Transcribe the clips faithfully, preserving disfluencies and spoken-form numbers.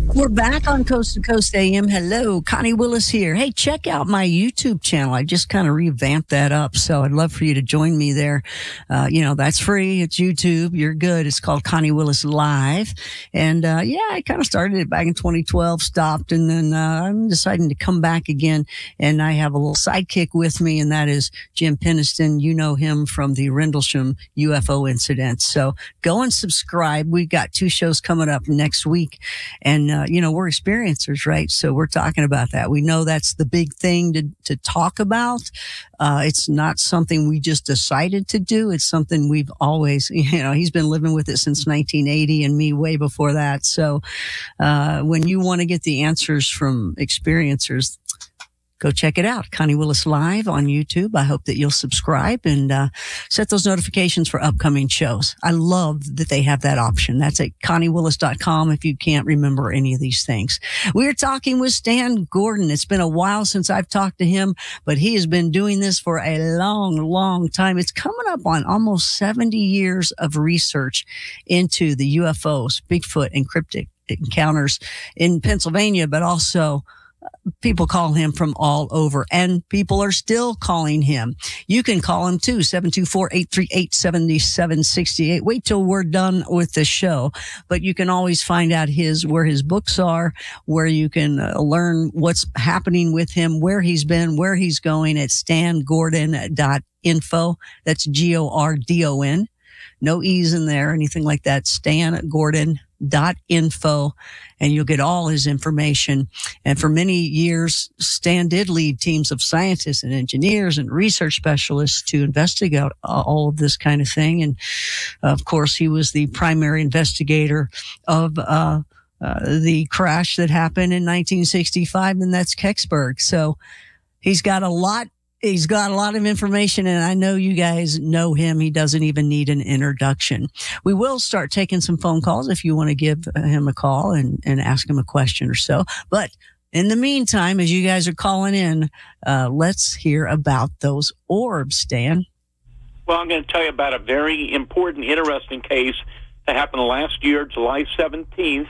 We're back on Coast to Coast A M. Hello, Connie Willis here. Hey, check out my YouTube channel. I just kind of revamped that up, so I'd love for you to join me there. Uh, you know, that's free. It's YouTube. You're good. It's called Connie Willis Live. And uh, yeah, I kind of started it back in twenty twelve, stopped, and then uh, I'm deciding to come back again. And I have a little sidekick with me, and that is Jim Penniston. You know him from the Rendlesham U F O incident. So go and subscribe. We've got two shows coming up next week. And, uh, you know, we're experiencers, right? So we're talking about that. We know that's the big thing to, to talk about. Uh, it's not something we just decided to do. It's something we've always, you know, he's been living with it since nineteen eighty and me way before that. So uh, when you want to get the answers from experiencers, go check it out. Connie Willis Live on YouTube. I hope that you'll subscribe and uh, set those notifications for upcoming shows. I love that they have that option. That's at connie willis dot com if you can't remember any of these things. We're talking with Stan Gordon. It's been a while since I've talked to him, but he has been doing this for a long, long time. It's coming up on almost seventy years of research into the U F Os, Bigfoot, and cryptic encounters in Pennsylvania, but also people call him from all over, and people are still calling him. You can call him too, seven two four, eight three eight, seven seven six eight. Wait till we're done with the show, but you can always find out his where his books are, where you can uh, learn what's happening with him, where he's been, where he's going at stan gordon dot info. That's G O R D O N. No E's in there, anything like that. stan gordon dot info, and you'll get all his information. And for many years, Stan did lead teams of scientists and engineers and research specialists to investigate all of this kind of thing. And of course, he was the primary investigator of uh, uh, the crash that happened in nineteen sixty-five, and that's Kecksburg. So he's got a lot He's got a lot of information, and I know you guys know him. He doesn't even need an introduction. We will start taking some phone calls if you want to give him a call and, and ask him a question or so. But in the meantime, as you guys are calling in, uh, let's hear about those orbs, Stan. Well, I'm going to tell you about a very important, interesting case that happened last year, July seventeenth.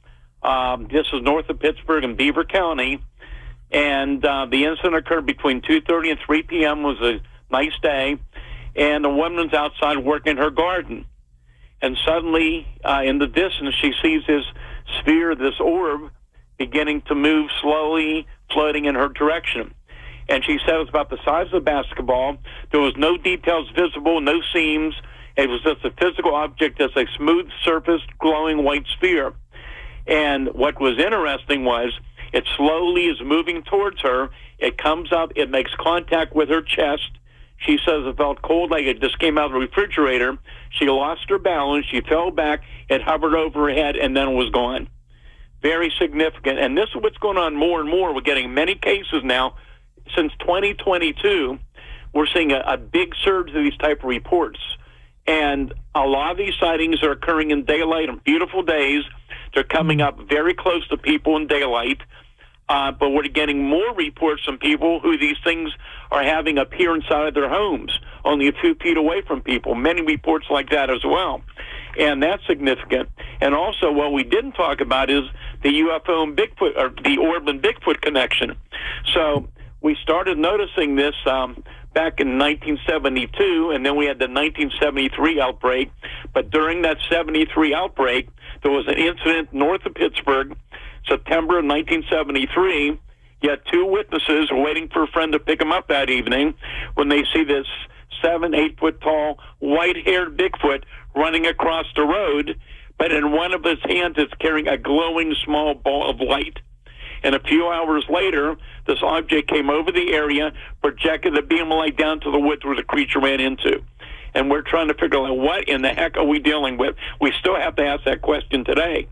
Um, this is north of Pittsburgh in Beaver County. And uh, the incident occurred between two thirty and three p.m. It was a nice day, and a woman's outside working her garden. And suddenly, uh, in the distance, she sees this sphere, this orb, beginning to move slowly, floating in her direction. And she said it was about the size of a basketball. There was no details visible, no seams. It was just a physical object, just a smooth surface, glowing white sphere. And what was interesting was, it slowly is moving towards her. It comes up. It makes contact with her chest. She says it felt cold, like it just came out of the refrigerator. She lost her balance. She fell back. It hovered over her head, and then was gone. Very significant. And this is what's going on more and more. We're getting many cases now. Since twenty twenty-two, we're seeing a, a big surge of these type of reports. And a lot of these sightings are occurring in daylight on beautiful days. They're coming up very close to people in daylight. Uh, but we're getting more reports from people who these things are having appear inside of their homes, only a few feet away from people. Many reports like that as well. And that's significant. And also, what we didn't talk about is the U F O and Bigfoot, or the orb and Bigfoot connection. So we started noticing this um, back in nineteen seventy-two, and then we had the nineteen seventy-three outbreak. But during that seventy-three outbreak, there was an incident north of Pittsburgh, September of nineteen seventy-three. Yet two witnesses were waiting for a friend to pick them up that evening when they see this seven, eight foot tall, white-haired Bigfoot running across the road, but in one of his hands it's carrying a glowing small ball of light. And a few hours later, this object came over the area, projected a beam of light down to the woods where the creature ran into. And we're trying to figure out what in the heck are we dealing with. We still have to ask that question today.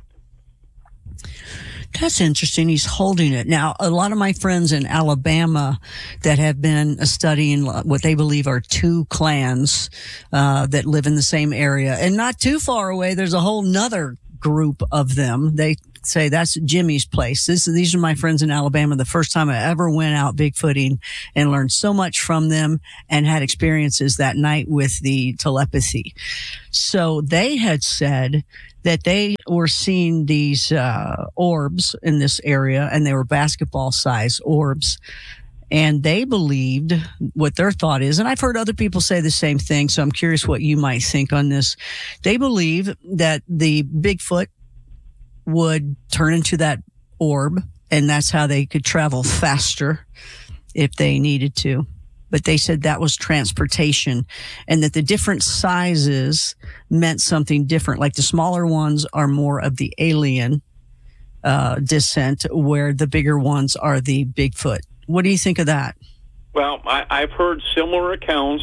That's interesting. He's holding it. Now, a lot of my friends in Alabama that have been studying what they believe are two clans uh, that live in the same area. And not too far away, there's a whole nother group of them. They say that's Jimmy's place. This, these are my friends in Alabama. The first time I ever went out Bigfooting and learned so much from them and had experiences that night with the telepathy. So they had said that they were seeing these uh, orbs in this area, and they were basketball-sized orbs. And they believed what their thought is, and I've heard other people say the same thing, so I'm curious what you might think on this. They believe that the Bigfoot would turn into that orb, and that's how they could travel faster if they needed to. But they said that was transportation, and that the different sizes meant something different. Like the smaller ones are more of the alien uh, descent, where the bigger ones are the Bigfoot. What do you think of that? Well, I, I've heard similar accounts.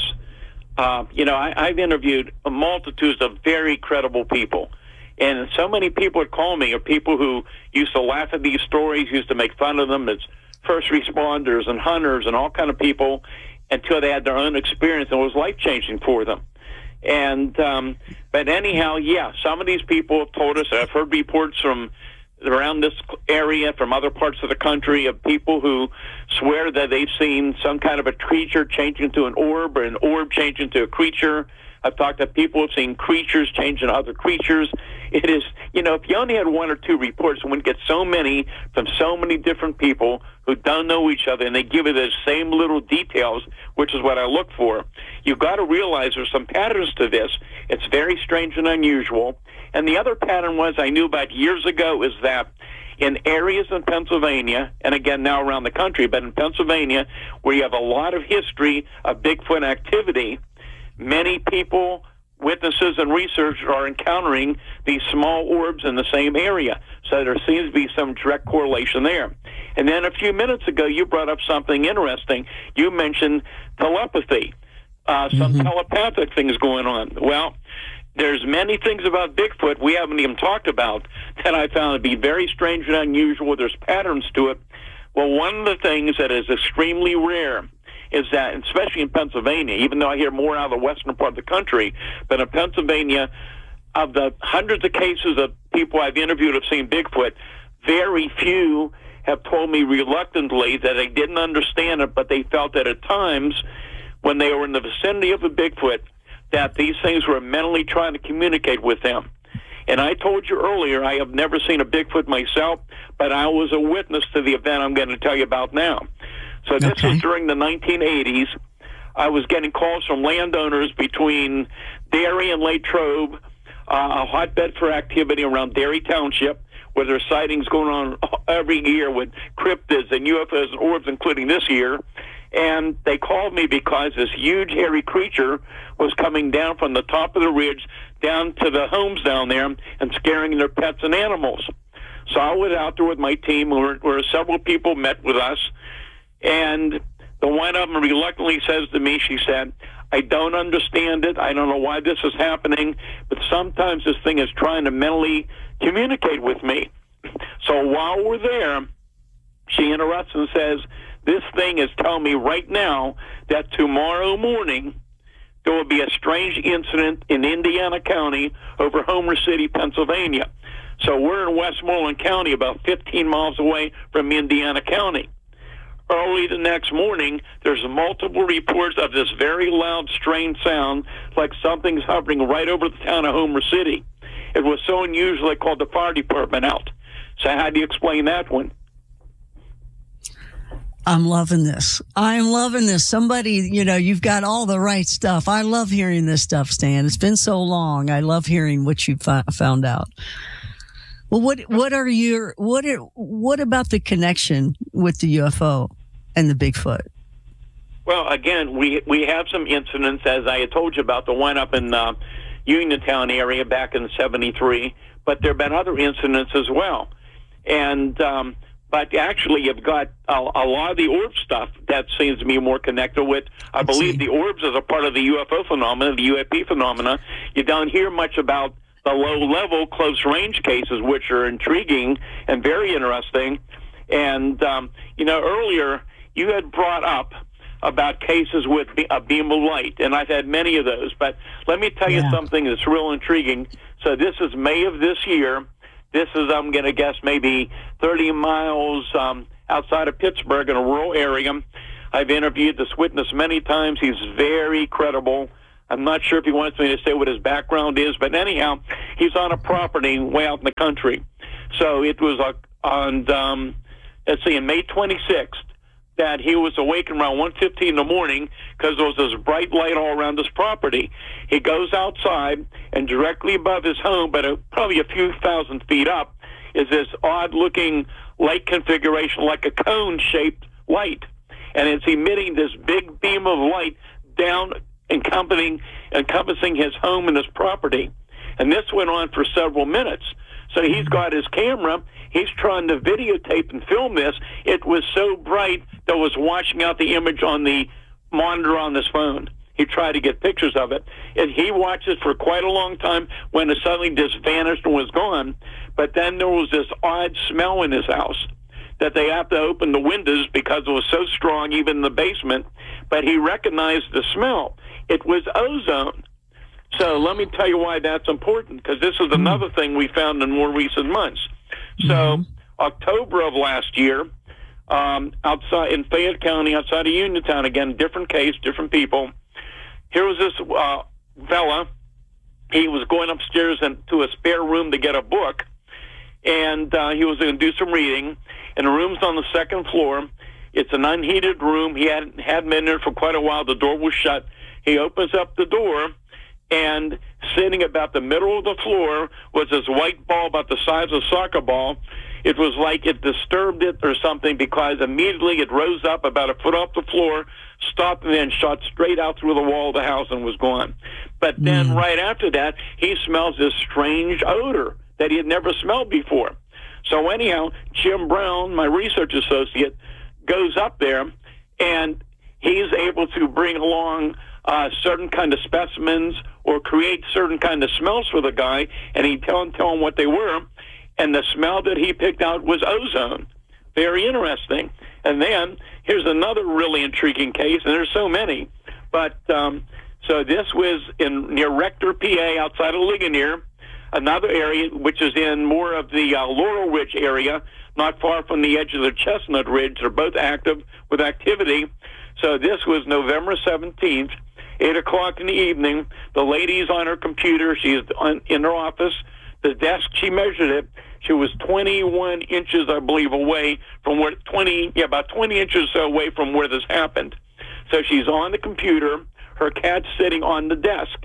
Uh, you know, I, I've interviewed multitudes of very credible people. And so many people would call me, or people who used to laugh at these stories, used to make fun of them. It's first responders and hunters and all kind of people, until they had their own experience, and it was life-changing for them. And um, but anyhow, yeah, some of these people have told us, I've heard reports from around this area, from other parts of the country, of people who swear that they've seen some kind of a creature change into an orb, or an orb change into a creature. I've talked to people who've seen creatures change into other creatures. It is, you know, if you only had one or two reports, and would get so many from so many different people who don't know each other, and they give you those same little details, which is what I look for. You've got to realize there's some patterns to this. It's very strange and unusual. And the other pattern was, I knew about years ago, is that in areas in Pennsylvania, and again now around the country, but in Pennsylvania, where you have a lot of history of Bigfoot activity, many people, witnesses, and researchers are encountering these small orbs in the same area. So there seems to be some direct correlation there. And then a few minutes ago, you brought up something interesting. You mentioned telepathy, uh, some mm-hmm. telepathic things going on. Well, there's many things about Bigfoot we haven't even talked about that I found to be very strange and unusual. There's patterns to it. Well, one of the things that is extremely rare is that, especially in Pennsylvania, even though I hear more out of the western part of the country, but in Pennsylvania, of the hundreds of cases of people I've interviewed have seen Bigfoot, very few have told me reluctantly that they didn't understand it, but they felt that at times when they were in the vicinity of a Bigfoot, that these things were mentally trying to communicate with them. And I told you earlier, I have never seen a Bigfoot myself, but I was a witness to the event I'm going to tell you about now. So this okay. was during the nineteen eighties. I was getting calls from landowners between Derry and Latrobe, uh, a hotbed for activity around Derry Township, where there's sightings going on every year with cryptids and U F Os and orbs, including this year. And they called me because this huge hairy creature was coming down from the top of the ridge down to the homes down there and scaring their pets and animals. So I was out there with my team, where, where several people met with us, and the one of them reluctantly says to me, she said, I don't understand it. I don't know why this is happening, but sometimes this thing is trying to mentally communicate with me. So while we're there, she interrupts and says, this thing is telling me right now that tomorrow morning there will be a strange incident in Indiana County over Homer City, Pennsylvania. So we're in Westmoreland County, about fifteen miles away from Indiana County. Early the next morning, there's multiple reports of this very loud, strange sound, like something's hovering right over the town of Homer City. It was so unusual, they called the fire department out. So how do you explain that one? I'm loving this. I'm loving this. Somebody, you know, you've got all the right stuff. I love hearing this stuff, Stan. It's been so long. I love hearing what you found out. Well, what what are your what are, what about the connection with the U F O and the Bigfoot? Well, again, we we have some incidents, as I had told you about, the one up in uh, Uniontown area back in seventy-three, but there have been other incidents as well. And um, but actually, you've got a, a lot of the orb stuff that seems to be more connected with. I Let's believe see. the orbs is a part of the U F O phenomena, the U A P phenomena. You don't hear much about the low-level, close-range cases, which are intriguing and very interesting. And, um, you know, earlier you had brought up about cases with a beam of light, and I've had many of those. But let me tell yeah. you something that's real intriguing. So this is May of this year. This is, I'm going to guess, maybe thirty miles um, outside of Pittsburgh in a rural area. I've interviewed this witness many times. He's very credible. I'm not sure if he wants me to say what his background is, but anyhow, he's on a property way out in the country. So it was uh, on, um, let's see, on May twenty-sixth, that he was awakened around one fifteen in the morning because there was this bright light all around his property. He goes outside, and directly above his home, but a, probably a few thousand feet up, is this odd-looking light configuration, like a cone-shaped light. And it's emitting this big beam of light down, encompassing, encompassing his home and his property. And this went on for several minutes. So he's got his camera. He's trying to videotape and film this. It was so bright that it was washing out the image on the monitor on his phone. He tried to get pictures of it. And he watched it for quite a long time when it suddenly just vanished and was gone. But then there was this odd smell in his house that they have to open the windows because it was so strong, even in the basement. But he recognized the smell. It was ozone. So let me tell you why that's important, because this is another thing we found in more recent months. So mm-hmm. October of last year, um, outside in Fayette County, outside of Uniontown, again, different case, different people. Here was this uh, fella. He was going upstairs into a spare room to get a book, and uh, he was going to do some reading. And the room's on the second floor. It's an unheated room. He hadn't had been there for quite a while. The door was shut. He opens up the door, and sitting about the middle of the floor was this white ball about the size of a soccer ball. It was like it disturbed it or something, because immediately it rose up about a foot off the floor, stopped, and then shot straight out through the wall of the house and was gone. But then mm. right after that, he smells this strange odor that he had never smelled before. So anyhow, Jim Brown, my research associate, goes up there, and he's able to bring along uh, certain kind of specimens or create certain kind of smells for the guy, and he tell him, tell him what they were, and the smell that he picked out was ozone. Very interesting. And then here's another really intriguing case, and there's so many. But um, so this was in near Rector, P A, outside of Ligonier, another area which is in more of the uh, Laurel Ridge area, not far from the edge of the Chestnut Ridge. They're both active with activity. So this was November seventeenth, eight o'clock in the evening. The lady's on her computer. She's on, in her office. The desk, she measured it. She was twenty-one inches, I believe, away from where, twenty, yeah, about twenty inches or so away from where this happened. So she's on the computer. Her cat's sitting on the desk.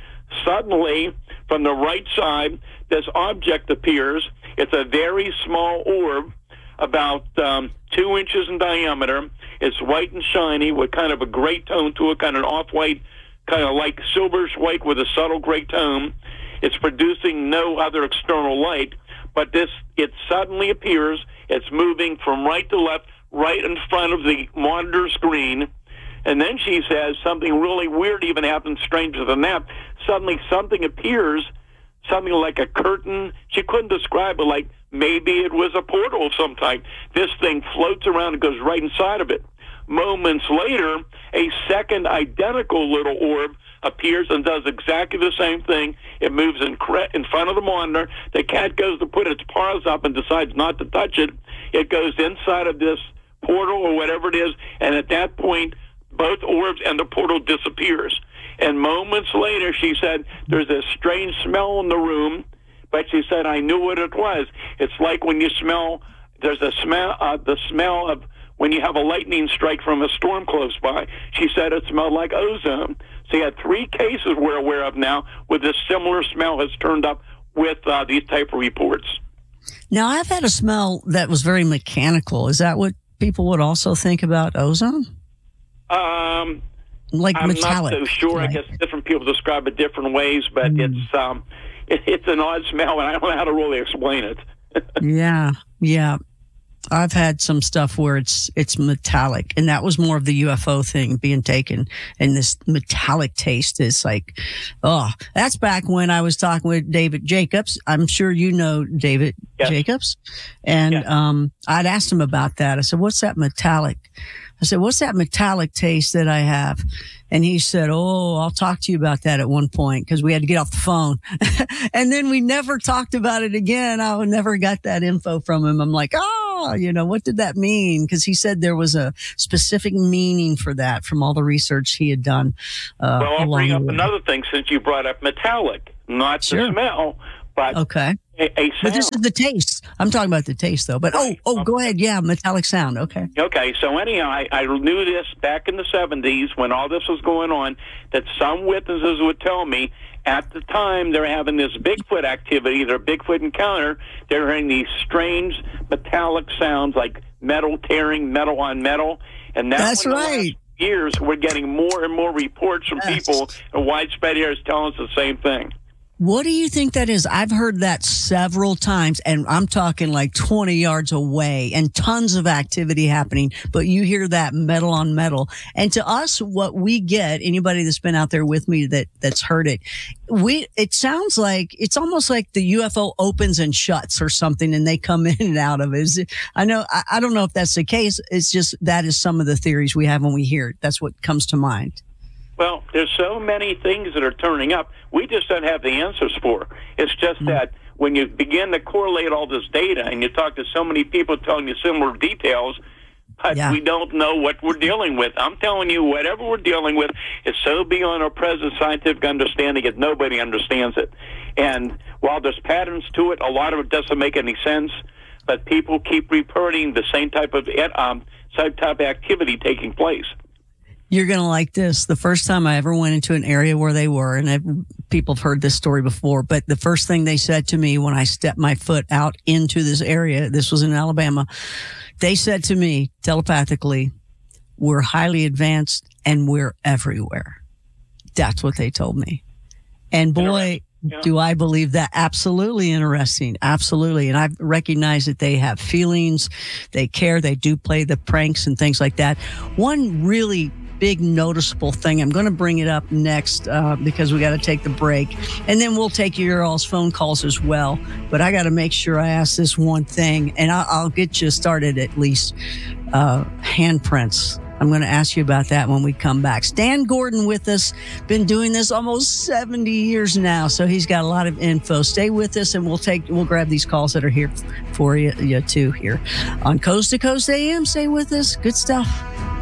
Suddenly, from the right side, this object appears. It's a very small orb, about um, two inches in diameter. It's white and shiny with kind of a gray tone to it, kind of an off-white, kind of like silverish white with a subtle gray tone. It's producing no other external light, but this, it suddenly appears. It's moving from right to left, right in front of the monitor screen. And then she says something really weird even happens, stranger than that. Suddenly something appears, something like a curtain. She couldn't describe it, like maybe it was a portal of some type. This thing floats around and goes right inside of it. Moments later, a second identical little orb appears and does exactly the same thing. It moves in, in front of the monitor. The cat goes to put its paws up and decides not to touch it. It goes inside of this portal or whatever it is, and at that point, both orbs and the portal disappears. And moments later, she said, there's this strange smell in the room, but she said, I knew what it was. It's like when you smell, there's a smell, uh, the smell of when you have a lightning strike from a storm close by. She said it smelled like ozone. So you had three cases we're aware of now where this similar smell has turned up with uh, these type of reports. Now, I've had a smell that was very mechanical. Is that what people would also think about ozone? Um, like I'm metallic. not so sure. Right? I guess different people describe it different ways, but mm. it's um, it, it's an odd smell, and I don't know how to really explain it. yeah, yeah. I've had some stuff where it's it's metallic, and that was more of the U F O thing being taken. And this metallic taste is like, oh, that's back when I was talking with David Jacobs. I'm sure you know David yes. Jacobs, and yes. um, I'd asked him about that. I said, "What's that metallic?" I said, "What's that metallic taste that I have?" And he said, "Oh, I'll talk to you about that at one point," because we had to get off the phone. And then we never talked about it again. I never got that info from him. I'm like, oh, oh, you know, what did that mean? Because he said there was a specific meaning for that from all the research he had done. Uh, well, I'll along bring the up way. another thing since you brought up metallic, not Sure. the smell, but Okay. a, a But this sound. is the taste. I'm talking about the taste, though. But, oh, oh, go ahead. Yeah, metallic sound. Okay. Okay, so anyhow, I, I knew this back in the seventies when all this was going on, that some witnesses would tell me at the time they're having this Bigfoot activity, their Bigfoot encounter, they're hearing these strange metallic sounds like metal tearing metal on metal. And now That's in the right. last years, we're getting more and more reports from Yes. people in widespread areas telling us the same thing. What do you think that is? I've heard that several times, and I'm talking like twenty yards away and tons of activity happening, but you hear that metal on metal. And to us, what we get, anybody that's been out there with me that, that's heard it, we, it sounds like, it's almost like the U F O opens and shuts or something and they come in and out of it. Is it I know, I, I don't know if that's the case. It's just, that is some of the theories we have when we hear it. That's what comes to mind. Well, there's so many things that are turning up. We just don't have the answers for. It's just Mm-hmm. that when you begin to correlate all this data and you talk to so many people telling you similar details, but Yeah. we don't know what we're dealing with. I'm telling you, whatever we're dealing with is so beyond our present scientific understanding that nobody understands it. And while there's patterns to it, a lot of it doesn't make any sense, but people keep reporting the same type of um, same type of activity taking place. You're going to like this. The first time I ever went into an area where they were, and I've, people have heard this story before, but the first thing they said to me when I stepped my foot out into this area, this was in Alabama, they said to me telepathically, we're highly advanced and we're everywhere. That's what they told me. And boy, Yeah. do I believe that. Absolutely interesting. Absolutely. And I recognize that they have feelings, they care, they do play the pranks and things like that. One really big noticeable thing, I'm going to bring it up next uh, because we got to take the break. And then we'll take your all's phone calls as well. But I got to make sure I ask this one thing, and I'll, I'll get you started at least. Uh, handprints. I'm going to ask you about that when we come back. Stan Gordon with us, been doing this almost seventy years now, so he's got a lot of info. Stay with us, and we'll take we'll grab these calls that are here for you, you too, here on Coast to Coast A M. Stay with us. Good stuff.